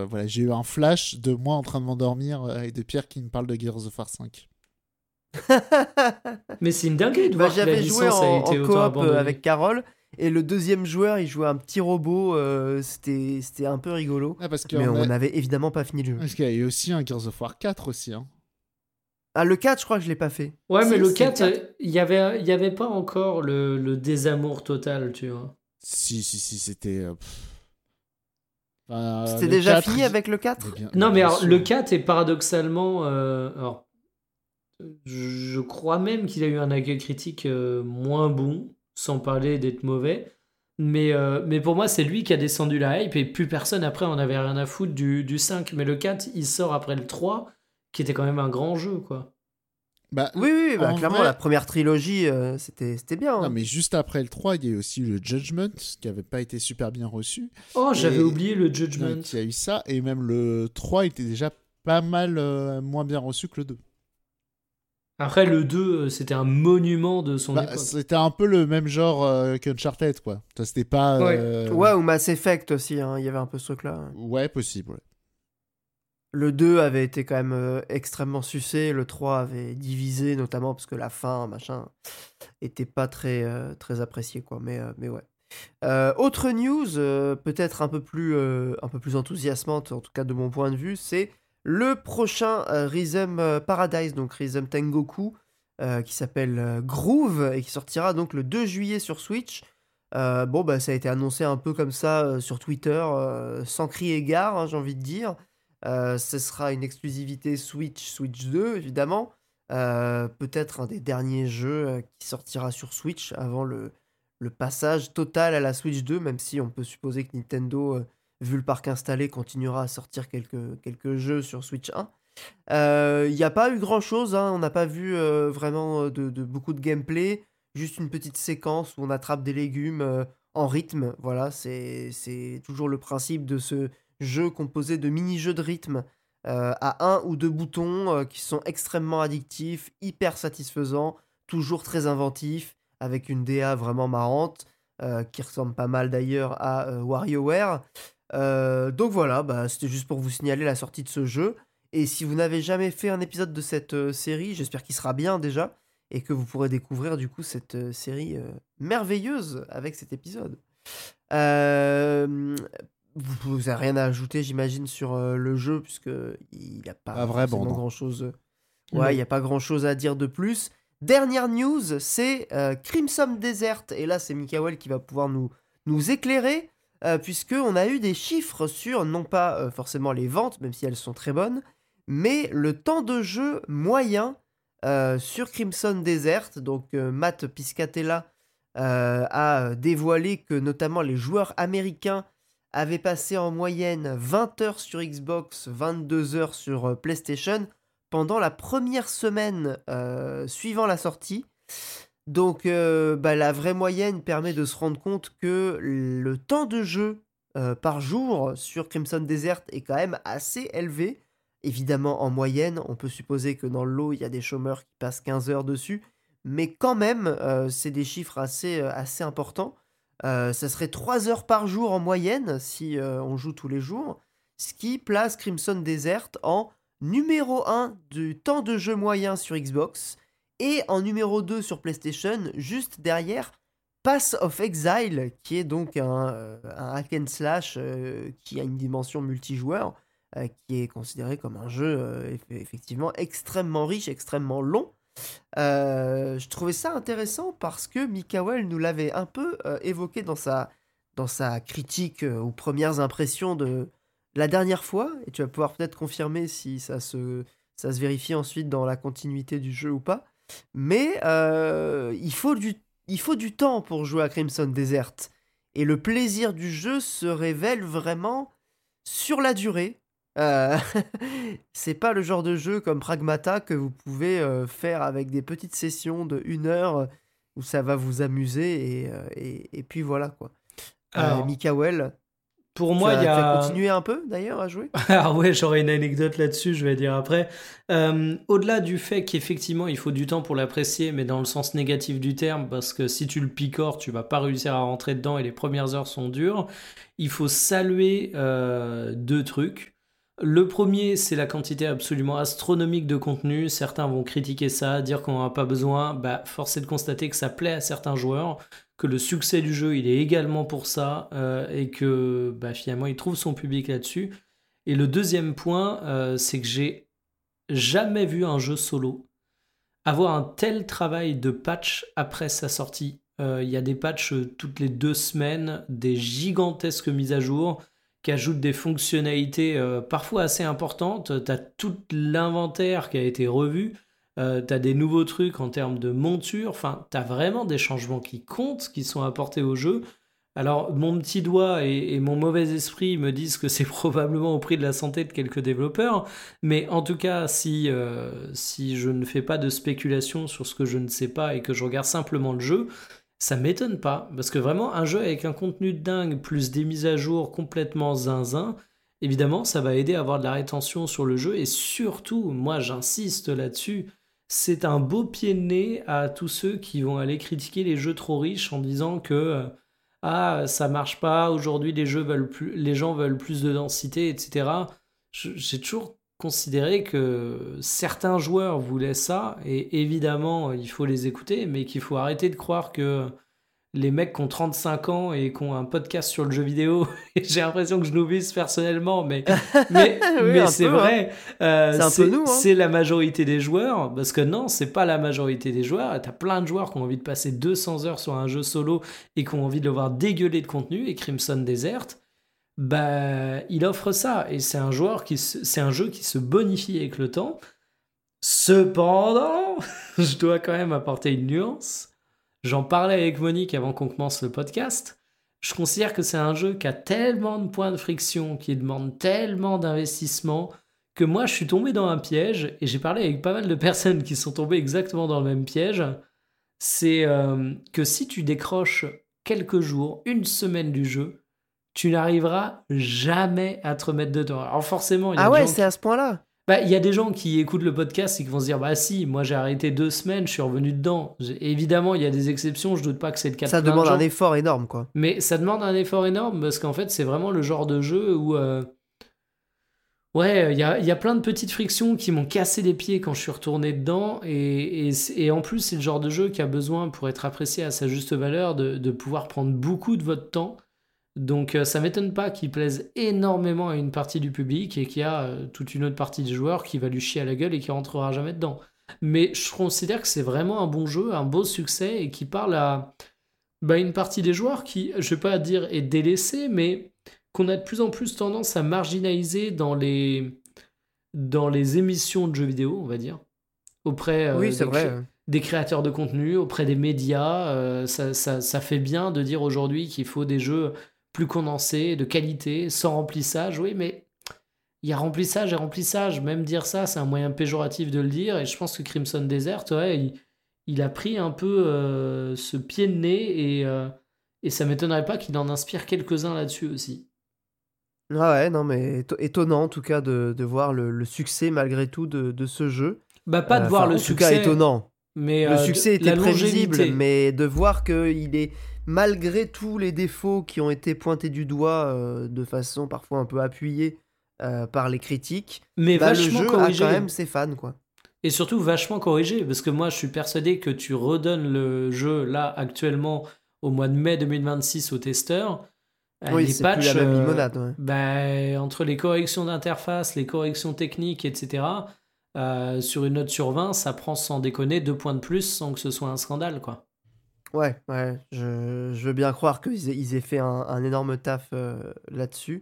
voilà, j'ai eu un flash de moi en train de m'endormir et de Pierre qui me parle de Gears of War 5. Mais c'est une dinguerie de Bah, voir que la j'avais joué licence a en été autant coop abandonnée. avec Carole, et le deuxième joueur, il jouait un petit robot, c'était un peu rigolo, Ah, mais on n'avait évidemment pas fini le jeu. Parce qu'il y a eu aussi un Gears of War 4 aussi. Hein. Ah, le 4, je crois que je l'ai pas fait. Ouais, mais Si, le c'est 4, il y avait pas encore le désamour total, tu vois. Si, c'était... C'était le déjà 4, fini avec le 4 Non, mais bien alors, sûr. le 4 est paradoxalement... alors, je crois même qu'il a eu un accueil critique moins bon, sans parler d'être mauvais. Mais pour moi, c'est lui qui a descendu la hype et plus personne après en avait rien à foutre du 5. Mais le 4, il sort après le 3, qui était quand même un grand jeu, quoi. Bah, Oui, bah, en clairement, vrai- la première trilogie, c'était bien. Non, Hein. mais juste après le 3, il y a eu aussi le Judgment, qui avait pas été super bien reçu. Oh, j'avais Et- oublié le Judgment. Donc, il y a eu ça, et même le 3 était déjà pas mal moins bien reçu que le 2. Après, le 2, c'était un monument de son époque. C'était un peu le même genre qu'Uncharted, quoi. Ça, c'était pas... Ouais. Ouais, ou Mass Effect aussi, hein, il y avait un peu ce truc-là. Ouais, possible, ouais. Le 2 avait été quand même extrêmement sucé, le 3 avait divisé, notamment parce que la fin, machin, était pas très apprécié, quoi. Mais ouais. Autre news, peut-être un peu plus enthousiasmante, en tout cas de mon point de vue, c'est le prochain Rhythm Paradise, donc Rhythm Tengoku, qui s'appelle Groove, et qui sortira donc le 2 juillet sur Switch. Bon, bah, ça a été annoncé un peu comme ça sur Twitter, sans crier égard, hein, j'ai envie de dire. Ce sera une exclusivité Switch 2, évidemment. Peut-être un des derniers jeux qui sortira sur Switch avant le passage total à la Switch 2, même si on peut supposer que Nintendo, vu le parc installé, continuera à sortir quelques jeux sur Switch 1. Il n'y a pas eu grand-chose, hein, on n'a pas vu vraiment de beaucoup de gameplay, juste une petite séquence où on attrape des légumes en rythme. Voilà, c'est toujours le principe de ce jeu composé de mini-jeux de rythme à un ou deux boutons qui sont extrêmement addictifs, hyper satisfaisants, toujours très inventifs, avec une DA vraiment marrante, qui ressemble pas mal d'ailleurs à WarioWare. Donc voilà, bah, c'était juste pour vous signaler la sortie de ce jeu. Et si vous n'avez jamais fait un épisode de cette série, j'espère qu'il sera bien déjà, et que vous pourrez découvrir du coup cette série merveilleuse avec cet épisode. Euh, vous n'avez rien à ajouter, j'imagine, sur le jeu, puisque il n'y a pas Pas vraiment, forcément non. grand-chose. Non. Ouais, il n'y a pas grand-chose à dire de plus. Dernière news, c'est Crimson Desert. Et là, c'est Mikael qui va pouvoir nous éclairer, puisqu'on a eu des chiffres sur, non pas forcément les ventes, même si elles sont très bonnes, mais le temps de jeu moyen sur Crimson Desert. Donc, Matt Piscatella a dévoilé que notamment les joueurs américains avaient passé en moyenne 20 heures sur Xbox, 22 heures sur PlayStation pendant la première semaine suivant la sortie. Donc la vraie moyenne permet de se rendre compte que le temps de jeu par jour sur Crimson Desert est quand même assez élevé. Évidemment, en moyenne, on peut supposer que dans le lot, il y a des chômeurs qui passent 15 heures dessus. Mais quand même, c'est des chiffres assez importants. Ça serait 3 heures par jour en moyenne si on joue tous les jours. Ce qui place Crimson Desert en numéro 1 du temps de jeu moyen sur Xbox et en numéro 2 sur PlayStation, juste derrière Pass of Exile, qui est donc un hack and slash qui a une dimension multijoueur, qui est considéré comme un jeu effectivement extrêmement riche, extrêmement long. Je trouvais ça intéressant parce que Mikael nous l'avait un peu évoqué dans sa critique aux premières impressions de la dernière fois, et tu vas pouvoir peut-être confirmer si ça se vérifie ensuite dans la continuité du jeu ou pas. Mais il faut du temps pour jouer à Crimson Desert. Et le plaisir du jeu se révèle vraiment sur la durée. Euh, c'est pas le genre de jeu comme Pragmata que vous pouvez faire avec des petites sessions de 1 heure où ça va vous amuser et puis voilà quoi. Alors, Mikael, pour tu moi, il y as a... continué un peu d'ailleurs à jouer? Ah ouais, j'aurais une anecdote là-dessus, je vais dire après. Au-delà du fait qu'effectivement, il faut du temps pour l'apprécier, mais dans le sens négatif du terme, parce que si tu le picores, tu vas pas réussir à rentrer dedans et les premières heures sont dures, il faut saluer deux trucs. Le premier, c'est la quantité absolument astronomique de contenu. Certains vont critiquer ça, dire qu'on n'en a pas besoin. Bah, force est de constater que ça plaît à certains joueurs, que le succès du jeu, il est également pour ça, et que bah, finalement, il trouve son public là-dessus. Et le deuxième point, c'est que j'ai jamais vu un jeu solo avoir un tel travail de patch après sa sortie. Il y a des patchs toutes les 2 semaines, des gigantesques mises à jour qui ajoutent des fonctionnalités parfois assez importantes. Tu as tout l'inventaire qui a été revu. Tu as des nouveaux trucs en termes de monture. Enfin, tu as vraiment des changements qui comptent, qui sont apportés au jeu. Alors, mon petit doigt et mon mauvais esprit me disent que c'est probablement au prix de la santé de quelques développeurs, mais en tout cas, si je ne fais pas de spéculation sur ce que je ne sais pas et que je regarde simplement le jeu, ça m'étonne pas, parce que vraiment, un jeu avec un contenu de dingue, plus des mises à jour complètement zinzin, évidemment, ça va aider à avoir de la rétention sur le jeu, et surtout, moi j'insiste là-dessus, c'est un beau pied de nez à tous ceux qui vont aller critiquer les jeux trop riches en disant que ah, ça marche pas, aujourd'hui les gens veulent plus de densité, etc. J'ai toujours considéré que certains joueurs voulaient ça, et évidemment, il faut les écouter, mais qu'il faut arrêter de croire que les mecs qui ont 35 ans et qui ont un podcast sur le jeu vidéo, et j'ai l'impression que je nous vise personnellement, mais Oui, c'est peu, vrai, c'est un peu nous. c'est la majorité des joueurs, parce que non, c'est pas la majorité des joueurs. T'as plein de joueurs qui ont envie de passer 200 heures sur un jeu solo et qui ont envie de le voir dégueuler de contenu, et Crimson Desert, bah, il offre ça, et c'est un jeu qui se bonifie avec le temps. Cependant, je dois quand même apporter une nuance. J'en parlais avec Monique avant qu'on commence le podcast. Je considère que c'est un jeu qui a tellement de points de friction, qui demande tellement d'investissement, que moi je suis tombé dans un piège, et j'ai parlé avec pas mal de personnes qui sont tombées exactement dans le même piège. C'est que si tu décroches quelques jours, une semaine du jeu, tu n'arriveras jamais à te remettre dedans. Alors forcément, il y a Ah des ouais, gens c'est à ce point-là. bah, il y a des gens qui écoutent le podcast et qui vont se dire bah si, moi j'ai arrêté 2 semaines, je suis revenu dedans. Évidemment, il y a des exceptions, je doute pas que c'est le cas de Ça plein de demande gens. un effort énorme, quoi. Mais ça demande un effort énorme, parce qu'en fait, c'est vraiment le genre de jeu où ouais, il y a plein de petites frictions qui m'ont cassé les pieds quand je suis retourné dedans, et en plus, c'est le genre de jeu qui a besoin, pour être apprécié à sa juste valeur, de pouvoir prendre beaucoup de votre temps. Donc ça m'étonne pas qu'il plaise énormément à une partie du public, et qu'il y a toute une autre partie des joueurs qui va lui chier à la gueule et qui rentrera jamais dedans. Mais je considère que c'est vraiment un bon jeu, un beau succès, et qui parle à une partie des joueurs qui, je vais pas dire est délaissée, mais qu'on a de plus en plus tendance à marginaliser dans les émissions de jeux vidéo, on va dire, auprès Oui, c'est vrai. des créateurs de contenu, auprès des médias. Ça fait bien de dire aujourd'hui qu'il faut des jeux plus condensés, de qualité, sans remplissage. Oui, mais il y a remplissage et remplissage. Même dire ça, c'est un moyen péjoratif de le dire. Et je pense que Crimson Desert, ouais, il a pris un peu ce pied de nez, et ça m'étonnerait pas qu'il en inspire quelques-uns là-dessus aussi. Ah ouais, non, mais étonnant en tout cas de voir le succès malgré tout de ce jeu. Bah, pas de voir Enfin, le en succès. tout cas étonnant. Mais Le succès était la prévisible, longévité. mais de voir qu'il est, malgré tous les défauts qui ont été pointés du doigt de façon parfois un peu appuyée par les critiques, Mais bah, le vachement jeu corrigé. a quand même ses fans, quoi. Et surtout vachement corrigé, parce que moi je suis persuadé que tu redonnes le jeu là actuellement au mois de mai 2026 aux testeurs. Oui, Les c'est patchs, plus la même limonade. Ouais. entre les corrections d'interface, les corrections techniques, etc., sur une note sur 20, ça prend sans déconner 2 points de plus sans que ce soit un scandale, quoi. Ouais, je veux bien croire qu'ils aient fait un énorme taf là-dessus.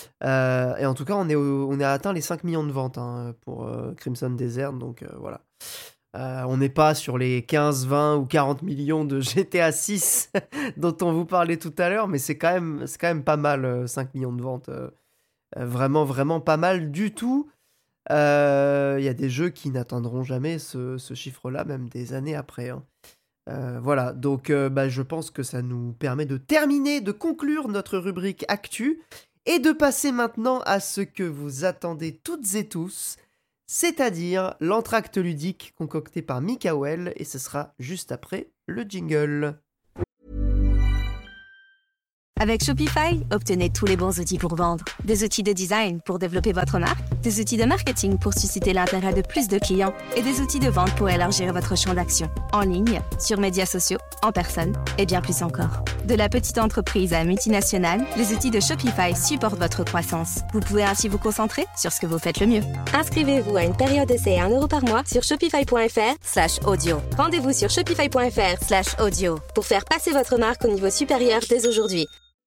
Et en tout cas, on a atteint les 5 millions de ventes pour Crimson Desert, donc voilà. On n'est pas sur les 15, 20 ou 40 millions de GTA 6 dont on vous parlait tout à l'heure, mais c'est quand même pas mal, 5 millions de ventes. Vraiment, vraiment pas mal du tout. Il y a des jeux qui n'atteindront jamais ce chiffre-là, même des années après, hein. Voilà, donc je pense que ça nous permet de terminer, de conclure notre rubrique Actu, et de passer maintenant à ce que vous attendez toutes et tous, c'est-à-dire l'entracte ludique concocté par Mikael, et ce sera juste après le jingle. Avec Shopify, obtenez tous les bons outils pour vendre. Des outils de design pour développer votre marque, des outils de marketing pour susciter l'intérêt de plus de clients et des outils de vente pour élargir votre champ d'action. En ligne, sur médias sociaux, en personne et bien plus encore. De la petite entreprise à multinationale, les outils de Shopify supportent votre croissance. Vous pouvez ainsi vous concentrer sur ce que vous faites le mieux. Inscrivez-vous à une période d'essai à 1 € par mois sur shopify.fr/audio. Rendez-vous sur shopify.fr/audio pour faire passer votre marque au niveau supérieur dès aujourd'hui.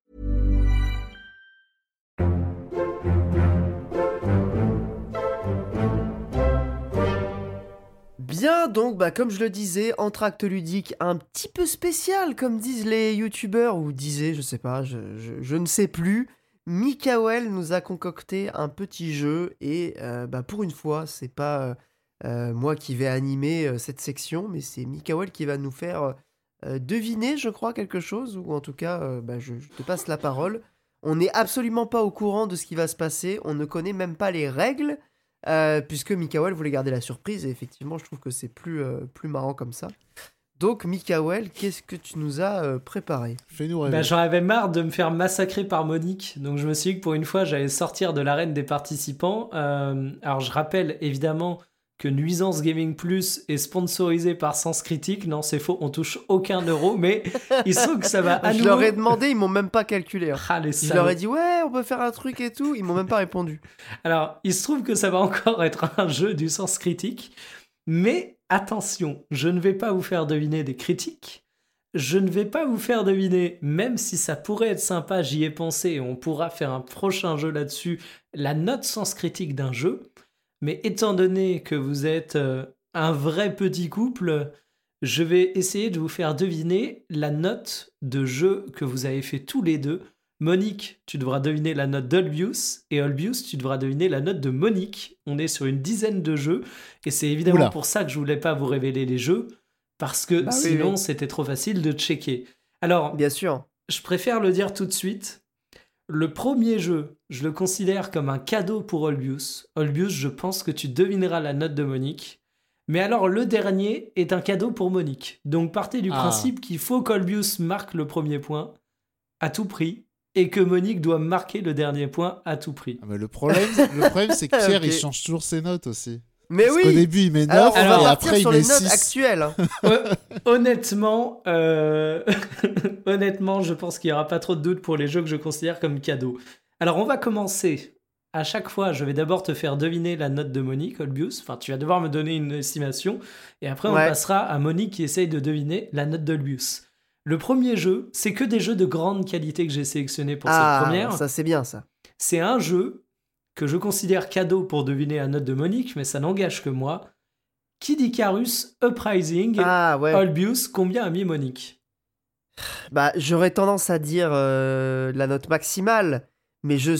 Bien, donc, comme je le disais, entracte ludique un petit peu spécial, comme disent les youtubeurs, ou disaient, je sais pas, je ne sais plus. Mikael nous a concocté un petit jeu, et pour une fois, c'est pas moi qui vais animer cette section, mais c'est Mikael qui va nous faire deviner, je crois, quelque chose, ou en tout cas, je te passe la parole. On n'est absolument pas au courant de ce qui va se passer, on ne connaît même pas les règles, puisque Mikael voulait garder la surprise, et effectivement, je trouve que c'est plus marrant comme ça. Donc, Mikael, qu'est-ce que tu nous as préparé ? Fais-nous rêver. J'en avais marre de me faire massacrer par Monique, donc je me suis dit que pour une fois, j'allais sortir de l'arène des participants. Alors, je rappelle évidemment que Nuisance Gaming Plus est sponsorisé par Sens Critique. Non, c'est faux, on touche aucun euro, mais il se trouve que ça va à nouveau... Je leur ai demandé, ils m'ont même pas calculé. Hein. Ah, les Je salauds. leur ai dit, ouais, on peut faire un truc et tout, ils m'ont même pas répondu. Alors, il se trouve que ça va encore être un jeu du Sens Critique, mais attention, je ne vais pas vous faire deviner des critiques, je ne vais pas vous faire deviner, même si ça pourrait être sympa, j'y ai pensé, et on pourra faire un prochain jeu là-dessus, la note Sens Critique d'un jeu. Mais étant donné que vous êtes un vrai petit couple, je vais essayer de vous faire deviner la note de jeu que vous avez fait tous les deux. Monique, tu devras deviner la note d'Olbius, et Olbius, tu devras deviner la note de Monique. On est sur une dizaine de jeux, et c'est évidemment pour ça que je voulais pas vous révéler les jeux, parce que sinon oui. C'était trop facile de checker. Alors, bien sûr, je préfère le dire tout de suite. Le premier jeu, je le considère comme un cadeau pour Olbius. Olbius, je pense que tu devineras la note de Monique. Mais alors, le dernier est un cadeau pour Monique. Donc, partez du principe qu'il faut qu'Olbius marque le premier point à tout prix et que Monique doit marquer le dernier point à tout prix. Mais le problème c'est que Pierre, il change toujours ses notes aussi. Mais Parce oui. qu'au début, il met 9 alors, et après, il met 6. sur les notes actuelles. Honnêtement, honnêtement, je pense qu'il n'y aura pas trop de doute pour les jeux que je considère comme cadeaux. Alors, on va commencer. À chaque fois, je vais d'abord te faire deviner la note de Monique, Olbius. Enfin, tu vas devoir me donner une estimation. Et après, on passera à Monique qui essaye de deviner la note d'Olbius. Le premier jeu, c'est que des jeux de grande qualité que j'ai sélectionnés pour cette première. Ça, c'est bien, ça. C'est un jeu que je considère cadeau pour deviner la note de Monique, mais ça n'engage que moi. Kid Icarus Uprising, Olbius, combien a mis Monique ? J'aurais tendance à dire la note maximale, mais je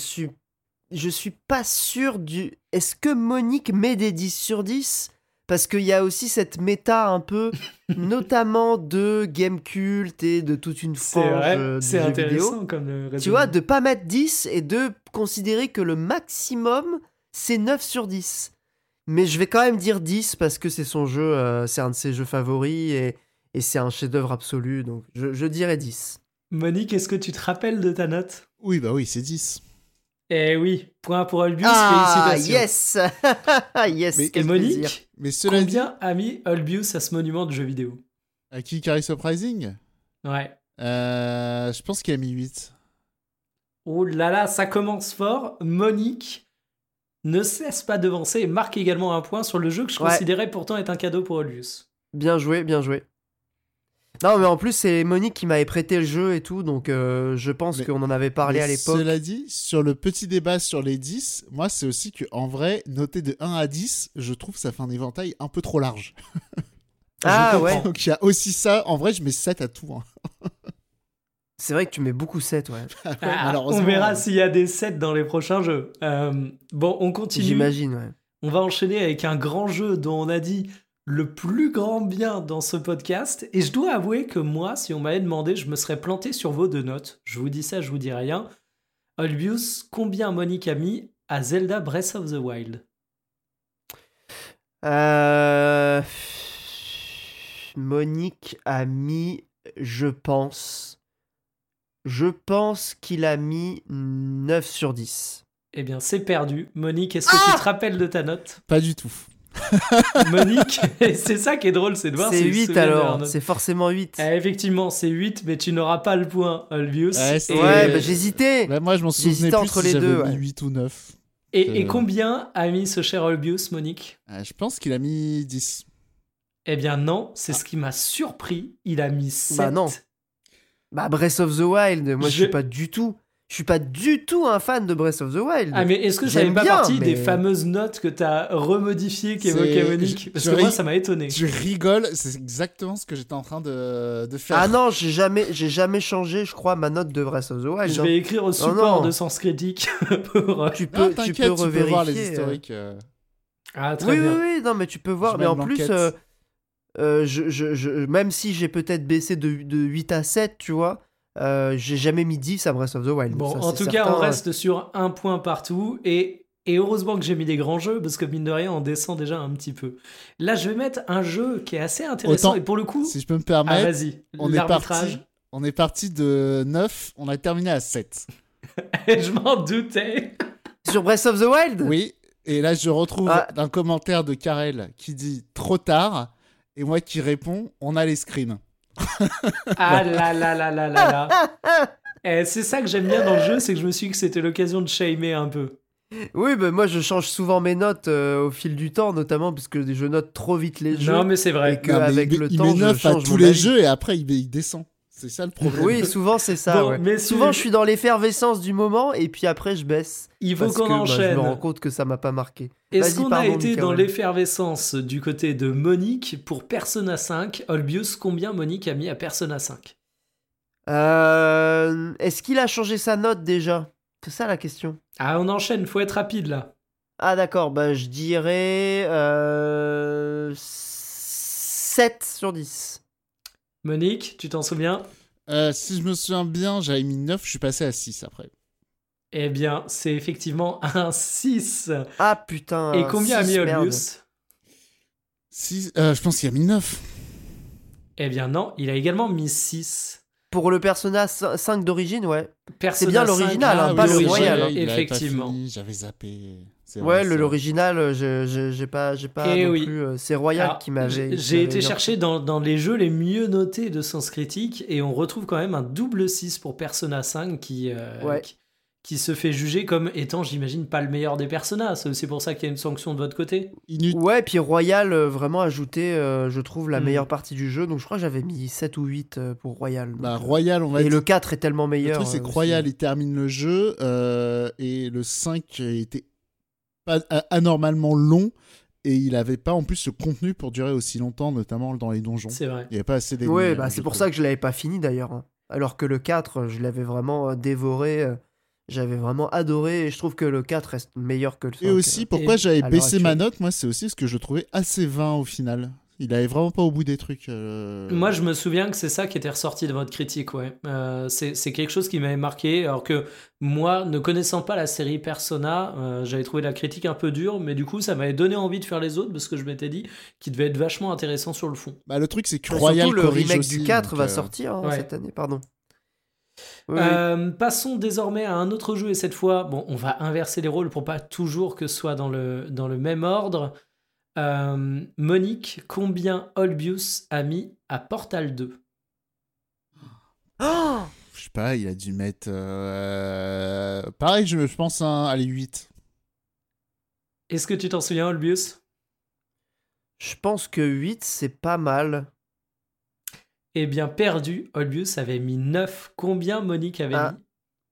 suis pas sûr du... Est-ce que Monique met des 10 sur 10 ? Parce qu'il y a aussi cette méta un peu, notamment de Gamecult et de toute une frange de c'est jeux intéressant vidéo. Comme raisonnement. Tu vois, de pas mettre 10 et de considérer que le maximum, c'est 9 sur 10. Mais je vais quand même dire 10 parce que c'est son jeu, c'est un de ses jeux favoris et c'est un chef-d'œuvre absolu, donc je dirais 10. Monique, est-ce que tu te rappelles de ta note ? Oui, c'est 10. Eh oui, point pour Olbius, félicitations. Yes. Yes. Et Monique, plaisir. Mais combien a mis Olbius à ce monument de jeux vidéo ? À Kid Icarus Uprising ? Ouais. Je pense qu'il a mis 8. Oh là là, ça commence fort. Monique ne cesse pas devancer et marque également un point sur le jeu que je considérais pourtant être un cadeau pour Olbius. Bien joué, bien joué. Non, mais en plus, c'est Monique qui m'avait prêté le jeu et tout, donc je pense qu'on en avait parlé à l'époque. Cela dit, sur le petit débat sur les 10, moi, c'est aussi qu'en vrai, noter de 1 à 10, je trouve que ça fait un éventail un peu trop large. Ouais. Donc, il y a aussi ça. En vrai, je mets 7 à tout. Hein. C'est vrai que tu mets beaucoup 7, ouais. On verra s'il y a des 7 dans les prochains jeux. Bon, on continue. J'imagine, ouais. On va enchaîner avec un grand jeu dont on a dit le plus grand bien dans ce podcast. Et je dois avouer que moi, si on m'avait demandé, je me serais planté sur vos deux notes. Je vous dis ça, je vous dis rien. Olbius, combien Monique a mis à Zelda Breath of the Wild ? Monique a mis, je pense, Je pense qu'il a mis 9 sur 10. Eh bien, c'est perdu. Monique, est-ce que tu te rappelles de ta note? Pas du tout. Monique, c'est ça qui est drôle, c'est de voir C'est s'il se 8 souvient de leur alors, note. c'est forcément 8. Effectivement, c'est 8, mais tu n'auras pas le point, Olbius. Ouais, c'est- Ouais, bah, j'hésitais. Bah, moi, je m'en souvenais J'hésitais plus entre si les j'avais deux, mis ouais. 8 ou 9. Et combien a mis ce cher Olbius, Monique? Je pense qu'il a mis 10. Eh bien non, c'est ce qui m'a surpris. Il a mis 7. Bah non. Bah Breath of the Wild, moi je Je suis pas du tout un fan de Breath of the Wild. Ah mais est-ce que ça J'aime n'est pas bien, partie des mais- fameuses notes que t'as remodifiées qu'évoquait C'est- Monique? Parce je que moi ris- ça m'a étonné. Tu rigoles, c'est exactement ce que j'étais en train de faire. Ah non, j'ai jamais changé, je crois, ma note de Breath of the Wild. Je hein. vais écrire au support non. de Sens Critique pour... Tu Non, peux t'inquiète, tu peux revérifier. voir les historiques. Ah très Oui, bien. oui, oui, non, mais tu peux voir. Je Mais en mène plus, l'enquête. même si j'ai peut-être baissé de 8 à 7, tu vois, j'ai jamais mis 10 à Breath of the Wild. Bon, Ça, en c'est tout cas, certain. on reste sur un point partout et heureusement que j'ai mis des grands jeux parce que mine de rien, on descend déjà un petit peu. Là, je vais mettre un jeu qui est assez intéressant Autant- et pour le coup... Si je peux me Ah, permettre, vas-y, on est l'arbitrage. parti de 9, on a terminé à 7. Je m'en doutais. Sur Breath of the Wild. Oui, et là je retrouve Ah. un commentaire de Karel qui dit trop tard, et moi qui réponds on a les screens. Ah là là là là là là. C'est ça que j'aime bien dans le jeu, c'est que je me suis dit que c'était l'occasion de shamer un peu. Oui, bah, moi je change souvent mes notes au fil du temps, notamment parce que je note trop vite les jeux. Non, mais c'est vrai. Et que Non, mais avec il, le il temps, met je 9 à change tous mon les avis. jeux et après il descend. C'est ça le problème. Oui, souvent c'est ça. Bon, ouais. messieurs, Souvent je suis dans l'effervescence du moment et puis après je baisse. Il faut Parce qu'on que, bah, je enchaîne. me rends compte que ça m'a pas marqué. Est-ce Vas-y, qu'on a pardon, été Mika, dans ouais. l'effervescence du côté de Monique pour Persona 5? Olbius, combien Monique a mis à Persona 5? Est-ce qu'il a changé sa note déjà? C'est ça la question. Ah, on enchaîne, faut être rapide là. Ah d'accord, bah je dirais 7 sur 10. Monique, tu t'en souviens? Si je me souviens bien, j'avais mis 9, je suis passé à 6 après. Eh bien, c'est effectivement un 6. Ah putain. Et combien a 6, mis merde. Olbius? 6, je pense qu'il a mis 9. Eh bien non, il a également mis 6. Pour le Persona 5 d'origine, ouais. Persona bien 5, l'original, hein, oui, pas le l'original, royal, hein. Il avait pas Effectivement. fini, j'avais zappé. C'est Ouais, vrai, c'est vrai. l'original, j'ai pas Eh non oui. plus. C'est Royal Alors, qui m'avait. J'ai été chercher dans les jeux les mieux notés de Sens Critique et on retrouve quand même un double 6 pour Persona 5 Ouais. qui se fait juger comme étant, j'imagine, pas le meilleur des Persona. C'est aussi pour ça qu'il y a une sanction de votre côté. Ouais, puis Royal, vraiment ajouté, je trouve, la Hmm. meilleure partie du jeu. Donc je crois que j'avais mis 7 ou 8 pour Royal. Donc, Bah, Royal, on va et dire. le 4 est tellement Le meilleur. truc, c'est que aussi. Royal, il termine le jeu et le 5 était pas anormalement long et il avait pas en plus ce contenu pour durer aussi longtemps, notamment dans les donjons. C'est vrai. Il n'y avait pas assez d'ennemis. Ouais, hein, bah, je c'est pour trouve. ça que je l'avais pas fini d'ailleurs. hein. Alors que le 4, je l'avais vraiment dévoré. J'avais vraiment adoré et je trouve que le 4 reste meilleur que le 5. Et aussi, pourquoi Et j'avais à l'heure baissé ma actuelle. note, moi, c'est aussi parce que je le trouvais assez vain au final. Il allait vraiment pas au bout des trucs. Moi, je me souviens que c'est ça qui était ressorti de votre critique, ouais. C'est quelque chose qui m'avait marqué, alors que moi, ne connaissant pas la série Persona, j'avais trouvé la critique un peu dure, mais du coup, ça m'avait donné envie de faire les autres, parce que je m'étais dit qu'il devait être vachement intéressant sur le fond. Bah, le truc, c'est que Bah, Royal surtout, le corrige remake aussi, du 4 donc, va sortir hein, ouais. cette année, pardon. Oui, oui. Passons désormais à un autre jeu, et cette fois, bon, on va inverser les rôles pour pas toujours que ce soit dans le même ordre. Monique, combien Olbius a mis à Portal 2? Oh Je sais pas, il a dû mettre. Pareil, je pense allez, 8. Est-ce que tu t'en souviens, Olbius? Je pense que 8, c'est pas mal. Eh bien, perdu, Olbius avait mis 9. Combien Monique avait Ah.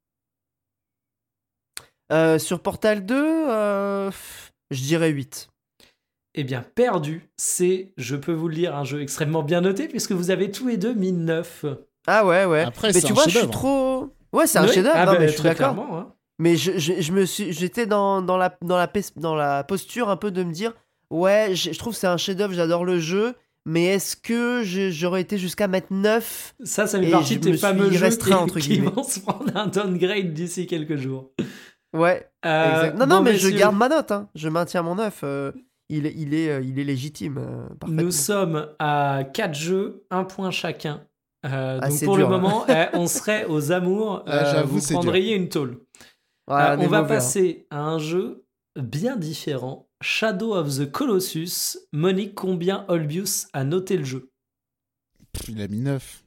mis? Sur Portal 2, je dirais 8. Eh bien, perdu, c'est, je peux vous le dire, un jeu extrêmement bien noté, puisque vous avez tous les deux mis 9. Ah ouais, ouais. Après, mais c'est tu un vois, je suis chef-d'œuvre. trop... Ouais, c'est un Oui. chef-d'œuvre, Ah non, bah, mais je suis très d'accord. clairement, hein. Mais j'étais dans la posture un peu de me dire, ouais, je trouve que c'est un chef-d'œuvre, j'adore le jeu, mais est-ce que j'aurais été jusqu'à mettre 9? Ça fait Et partie je de tes me fameux suis jeux restreint, entre qui guillemets. vont se prendre un downgrade d'ici quelques jours. Ouais, exact. Non, bon, mais je messieurs, garde ma note, hein. Je maintiens mon 9. Il est légitime, parfaitement. Nous sommes à 4 jeux, 1 point chacun. Donc c'est pour dur, le hein. moment, on serait aux amours. J'avoue, Vous c'est dur. prendriez une tôle. Ouais, On est va mauvais, hein. passer à un jeu bien différent. Shadow of the Colossus. Monique, combien Olbius a noté le jeu? Il a mis 9.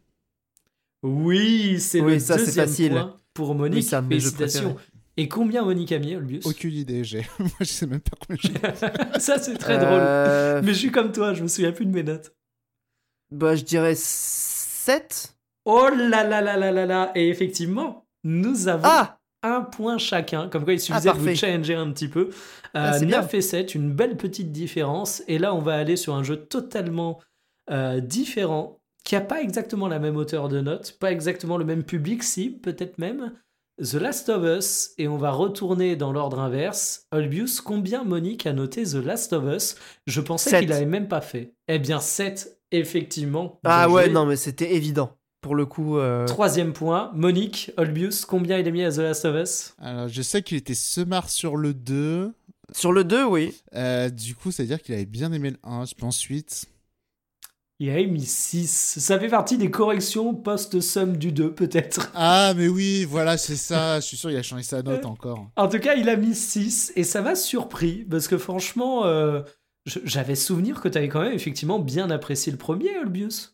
Oui, c'est Oui, le ça, c'est deuxième facile. point pour Oui, Monique. c'est un de mes jeux Félicitations. préférés. Et combien Monique a mis, Olbius? Aucune idée, j'ai. Moi, je sais même pas combien j'ai. Ça, c'est très drôle. Euh, Mais je suis comme toi, je me souviens plus de mes notes. Bah, je dirais 7. Oh là là là là là là. Et effectivement, nous avons Ah! un point chacun. Comme quoi, il suffisait de vous parfait. challenger un petit peu. C'est 9 bien. et 7, une belle petite différence. Et là, on va aller sur un jeu totalement différent, qui n'a pas exactement la même hauteur de notes, pas exactement le même public, si, peut-être même. The Last of Us, et on va retourner dans l'ordre inverse. Olbius, combien Monique a noté The Last of Us? Je pensais 7. qu'il l'avait même pas fait. Eh bien, 7, effectivement. Ah Bien ouais, joué. non, mais c'était évident. Pour le coup. Troisième point, Monique, Olbius, combien il a mis à The Last of Us? Alors, je sais qu'il était semard sur le 2. Sur le 2, oui. Du coup, ça veut dire qu'il avait bien aimé le 1. Je pense 8. Il a mis 6. Ça fait partie des corrections post-somme du 2, peut-être. Ah, mais oui, voilà, c'est ça. Je suis sûr qu'il a changé sa note encore. En tout cas, il a mis 6 et ça m'a surpris parce que franchement, j'avais souvenir que tu avais quand même effectivement bien apprécié le premier, Olbius.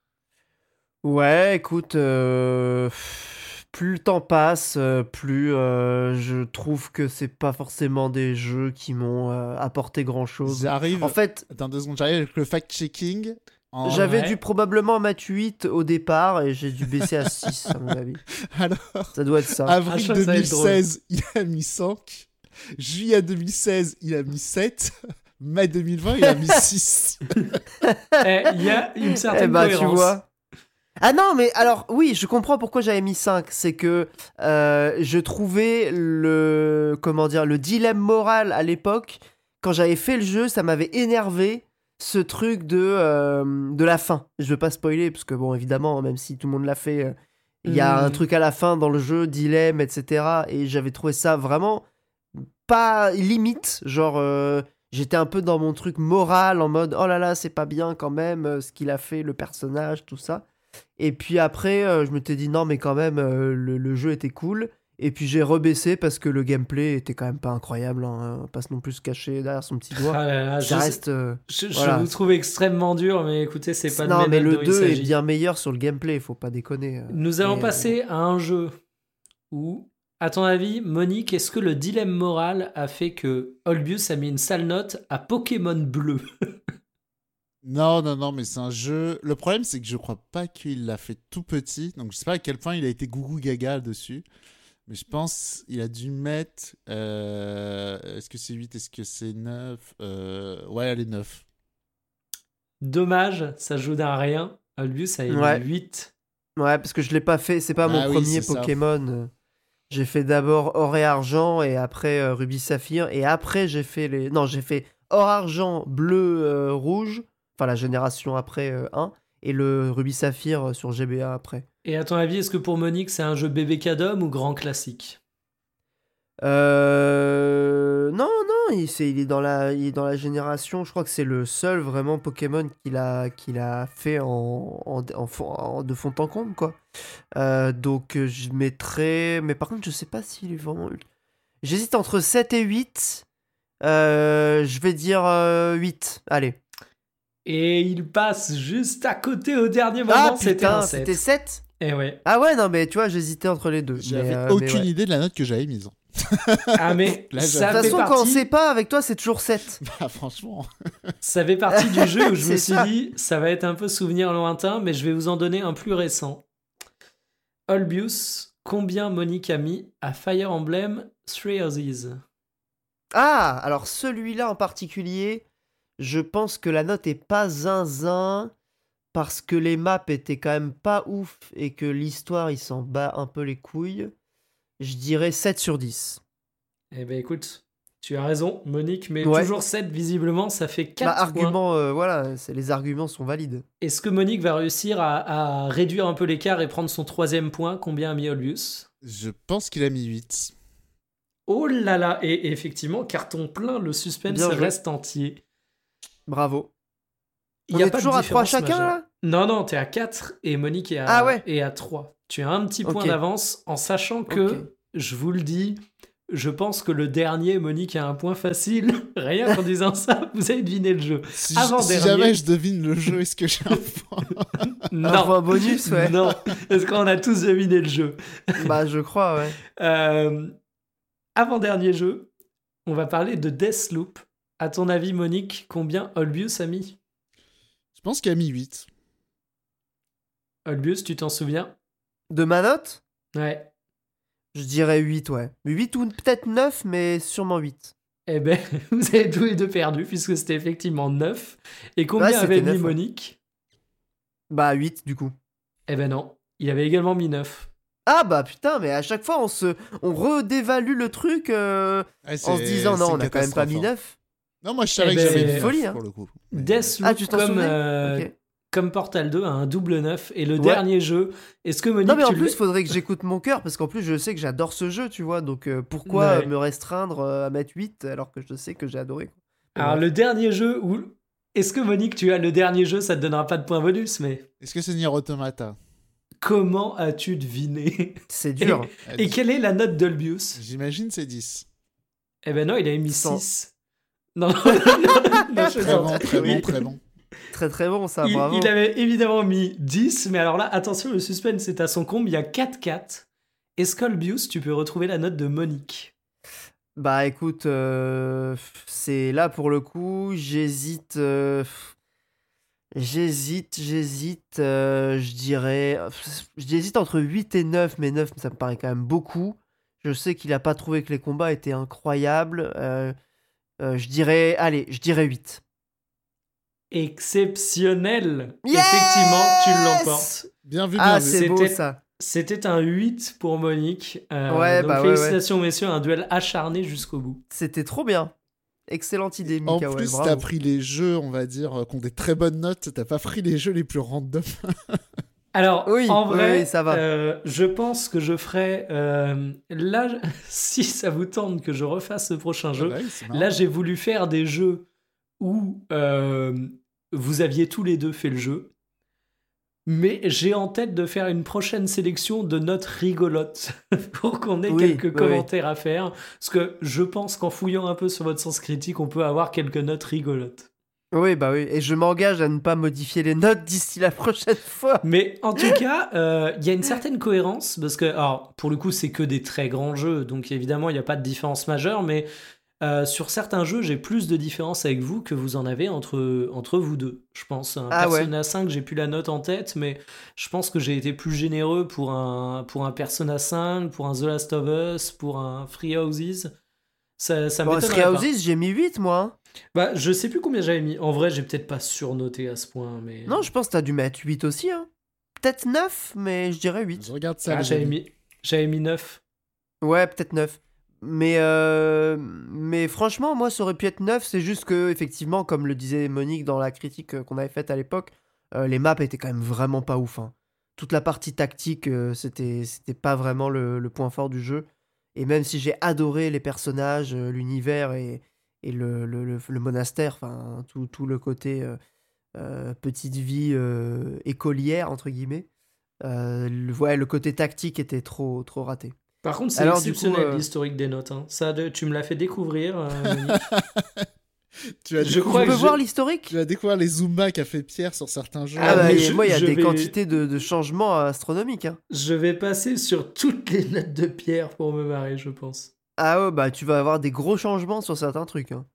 Ouais, écoute, plus le temps passe, plus je trouve que c'est pas forcément des jeux qui m'ont apporté grand-chose. J'arrive. En fait, Attends 2 secondes, j'arrive avec le fact-checking. j'avais ouais. dû probablement mettre 8 au départ et j'ai dû baisser à 6 à mon avis. Alors, Ça doit être ça. avril je crois que ça va être 2016, il a mis 5. Juillet 2016, il a mis 7. Mai 2020, il a mis 6. Il y a une certaine Eh bah, tu cohérence. vois. Ah non, mais alors, oui, je comprends pourquoi j'avais mis 5. C'est que je trouvais le dilemme moral à l'époque, quand j'avais fait le jeu, ça m'avait énervé, ce truc de la fin. Je veux pas spoiler, parce que bon, évidemment, même si tout le monde l'a fait, il y a un truc à la fin dans le jeu, dilemme, etc. Et j'avais trouvé ça vraiment pas limite, genre... J'étais un peu dans mon truc moral, en mode, oh là là, c'est pas bien quand même, ce qu'il a fait, le personnage, tout ça. Et puis après, je m'étais dit non, mais quand même, le jeu était cool. Et puis j'ai rebaissé parce que le gameplay était quand même pas incroyable. Hein. On va pas non plus se cacher derrière son petit doigt. Ah là là, Ça reste. je voilà. vous trouve extrêmement dur, mais écoutez, c'est pas Non, de mais mes le notes dont il 2 est s'agit. bien meilleur sur le gameplay, faut pas déconner. Nous allons Mais, passer à un jeu où, à ton avis, Monique, est-ce que le dilemme moral a fait que Olbius a mis une sale note à Pokémon Bleu? Non, mais c'est un jeu. Le problème, c'est que je crois pas qu'il l'a fait tout petit. Donc, je sais pas à quel point il a été gougou gaga dessus. Mais je pense qu'il a dû mettre. Est-ce que c'est 8? Est-ce que c'est 9? Ouais, allez, 9. Dommage, ça joue d'un rien. Olbius a mis Ouais. 8. Ouais, parce que je l'ai pas fait, c'est pas mon oui, premier c'est ça. Pokémon. J'ai fait d'abord Or et Argent et après Rubis Saphir. Et après, j'ai fait les. Non, j'ai fait Or Argent, Bleu, Rouge. Enfin, la génération après 1. Et le Rubis Saphir sur GBA après. Et à ton avis, est-ce que pour Monique, c'est un jeu bébé cadom ou grand classique? Non, il est dans la génération. Je crois que c'est le seul vraiment Pokémon qu'il a fait de fond en comble, quoi. Donc je mettrais. Mais par contre, je sais pas s'il est vraiment. J'hésite entre 7 et 8. Je vais dire 8. Allez. Et il passe juste à côté au dernier moment. Ah C'était un putain, 7. c'était 7. Eh ouais. Ah ouais, non, mais tu vois, j'hésitais entre les deux. J'avais mais aucune ouais. idée de la note que j'avais mise. Ah mais Là, ça De toute fait façon, quand on partie... sait pas, avec toi, c'est toujours 7. Bah, franchement. Ça fait partie du jeu où je me C'est suis ça. dit, ça va être un peu souvenir lointain, mais je vais vous en donner un plus récent. Olbius, combien Monique a mis à Fire Emblem Three Houses? Ah, alors celui-là en particulier, je pense que la note est pas zinzin parce que les maps étaient quand même pas ouf et que l'histoire, il s'en bat un peu les couilles. Je dirais 7 sur 10. Eh ben écoute, tu as raison, Monique, mais Ouais. toujours 7 visiblement, ça fait 4 points. Argument, voilà, les arguments sont valides. Est-ce que Monique va réussir à réduire un peu l'écart et prendre son troisième point? Combien a mis Olbius? Je pense qu'il a mis 8. Oh là là, et effectivement, carton plein, le suspense Bien joué. reste entier. Bravo. Il On y a est pas de toujours à 3 différence chacun, majeure. là Non, t'es à 4 et Monique est à 3. Tu as un petit point Ok. d'avance en sachant que, Ok. je vous le dis, je pense que le dernier, Monique a un point facile. Rien qu'en disant ça, vous avez deviné le jeu. Si Avant-dernier. jamais je devine le jeu, est-ce que j'ai un point? Un Non, point bonus, ouais. non, parce qu'on a tous deviné le jeu. Bah, je crois, ouais. Avant-dernier jeu, on va parler de Deathloop. À ton avis, Monique, combien Olbius a mis? Je pense qu'il a mis 8. Olbius, tu t'en souviens? De ma note, Ouais. je dirais 8, ouais. 8 ou peut-être 9, mais sûrement 8. Eh ben, vous avez tous les deux perdu, puisque c'était effectivement 9. Et combien Ouais, c'était avait 9, mis ouais. Monique? Bah, 8, du coup. Eh ben non, il avait également mis 9. Ah bah putain, mais à chaque fois on redévalue le truc Ouais, en se disant non, on a quand même pas mis 9. Non, moi je savais Eh que ben, j'avais c'est mis une folie, 9 hein. pour le coup. Mais- Deathloop, Ah, tu t'en souvenais Ok. comme Portal 2, a un double 9. Et le Ouais. dernier jeu, est-ce que Monique, Non mais en tu plus, faudrait que j'écoute mon cœur parce qu'en plus je sais que j'adore ce jeu, tu vois. Donc pourquoi Ouais. me restreindre à mettre 8 alors que je sais que j'ai adoré quoi. Alors, Ouais. le dernier jeu où. Est-ce que Monique, tu as le dernier jeu, ça te donnera pas de point bonus, mais Est-ce que c'est Nier Automata? comment as-tu deviné? C'est dur. Et quelle est la note d'Olbius? J'imagine c'est 10. Eh ben non, il a mis Cent. 6. Non, non, je Très plaisante. bon, très bon, Il- très bon. Très très bon ça, Il, bravo. il avait évidemment mis 10, mais alors là, attention, le suspense est à son comble, il y a 4-4. Est-ce qu'Olbius, tu peux retrouver la note de Monique? Bah écoute, c'est là pour le coup, j'hésite, j'hésite entre 8 et 9, mais 9 ça me paraît quand même beaucoup. Je sais qu'il a pas trouvé que les combats étaient incroyables. Je dirais 8. Exceptionnel! Yes! Effectivement, tu l'emportes. Bien vu, bien Ah, vu. c'est beau C'était- ça. C'était un 8 pour Monique. Ouais, donc bah ouais, félicitations, messieurs, un duel acharné jusqu'au bout. C'était trop bien. Excellente idée, En Mika. plus, bravo. t'as pris les jeux, on va dire, qui ont des très bonnes notes. T'as pas pris les jeux les plus random. Alors, Oui, en vrai, oui, ça va. je pense que je ferai... là, si ça vous tente que je refasse ce prochain jeu, Ouais, c'est marrant. là, j'ai voulu faire des jeux où vous aviez tous les deux fait le jeu. Mais j'ai en tête de faire une prochaine sélection de notes rigolotes pour qu'on ait Oui, quelques oui, commentaires à faire. Parce que je pense qu'en fouillant un peu sur votre sens critique, on peut avoir quelques notes rigolotes. Oui, bah oui. Et je m'engage à ne pas modifier les notes d'ici la prochaine fois. Mais en tout cas, il y a une certaine cohérence, parce que, alors, pour le coup, c'est que des très grands jeux, donc évidemment, il n'y a pas de différence majeure, mais sur certains jeux, j'ai plus de différence avec vous que vous en avez entre vous deux, je pense. Un Ah ouais. Persona 5, j'ai plus la note en tête, mais je pense que j'ai été plus généreux pour un Persona 5, pour un The Last of Us, pour un Free Houses. Ça Bon, m'étonnerait Three pas. Houses, j'ai mis 8 moi. Hein. Bah, je sais plus combien j'avais mis. En vrai, j'ai peut-être pas surnoté à ce point, mais... Non, je pense que t'as dû mettre 8 aussi. Hein. Peut-être 9, mais je dirais 8. Je regarde ça. Ah, les amis. j'avais mis 9. Ouais, peut-être 9. Mais franchement, moi, ça aurait pu être 9. C'est juste que, effectivement, comme le disait Monique dans la critique qu'on avait faite à l'époque, les maps étaient quand même vraiment pas ouf. Hein. Toute la partie tactique, c'était pas vraiment le point fort du jeu. Et même si j'ai adoré les personnages, l'univers et le monastère, enfin, tout le côté petite vie écolière, entre guillemets, le côté tactique était trop raté. Par contre, c'est Alors, du exceptionnel coup, l'historique des notes. Hein. Ça, tu me l'as fait découvrir, Monique. Tu vas Je découvrir- crois Tu peux que voir l'historique. Tu vas découvrir les Zumba qu'a fait Pierre sur certains jeux. Ah bah, mais moi, il y a je des vais- quantités de changements astronomiques. Hein. Je vais passer sur toutes les notes de Pierre pour me marrer, je pense. Ah ouais, bah tu vas avoir des gros changements sur certains trucs. Hein.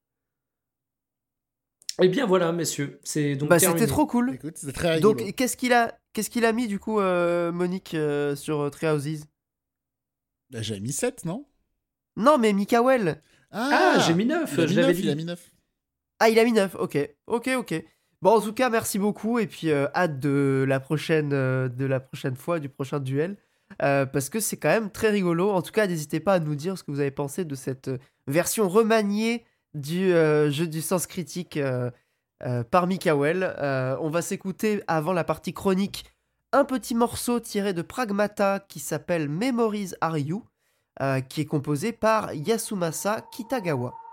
Eh bien voilà, messieurs, c'est donc Bah terminé. c'était trop cool. Écoute, c'est très rigolo. Donc qu'est-ce qu'il a mis du coup Monique sur Three Houses? Bah, j'avais mis 7, non? Non mais Mikael. Ah, j'ai mis 9, Il a mis je l'avais 9, il a dit. mis 9. Ah il a mis 9. Ok. Bon en tout cas merci beaucoup et puis hâte de la prochaine fois du prochain duel. Parce que c'est quand même très rigolo. En tout cas, n'hésitez pas à nous dire ce que vous avez pensé de cette version remaniée du jeu du sens critique par Mikael. On va s'écouter avant la partie chronique un petit morceau tiré de Pragmata qui s'appelle Memories Are You, qui est composé par Yasumasa Kitagawa.